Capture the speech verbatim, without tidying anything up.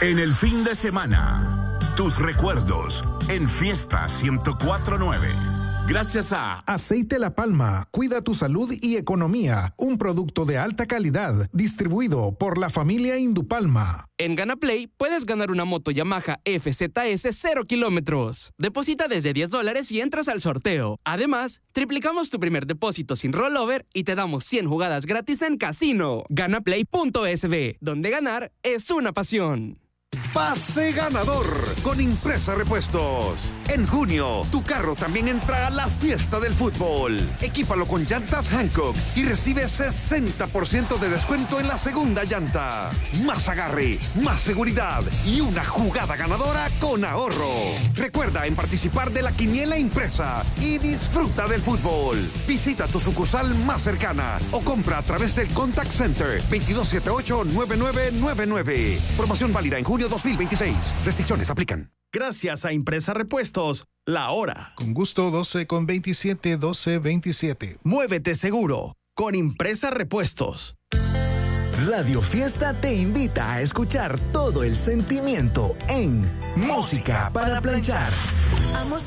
En el fin de semana, tus recuerdos en Fiesta ciento cuatro punto nueve. Gracias a Aceite La Palma, cuida tu salud y economía. Un producto de alta calidad, distribuido por la familia Indupalma. En GanaPlay puedes ganar una moto Yamaha F Z S cero kilómetros. Deposita desde diez dólares y entras al sorteo. Además, triplicamos tu primer depósito sin rollover y te damos cien jugadas gratis en casino. Ganaplay punto es be, donde ganar es una pasión. Pase ganador con Impresa Repuestos. En junio, tu carro también entra a la fiesta del fútbol. Equípalo con llantas Hankook y recibe sesenta por ciento de descuento en la segunda llanta. Más agarre, más seguridad y una jugada ganadora con ahorro. Recuerda en participar de la quiniela impresa y disfruta del fútbol. Visita tu sucursal más cercana o compra a través del Contact Center veintidós setenta y ocho, noventa y nueve noventa y nueve. Promoción válida en junio dos mil veintiséis. Restricciones aplican. Gracias a Impresa Repuestos, la hora. Con gusto, doce con veintisiete, doce veintisiete. Muévete seguro con Impresa Repuestos. Radio Fiesta te invita a escuchar todo el sentimiento en Música para Planchar.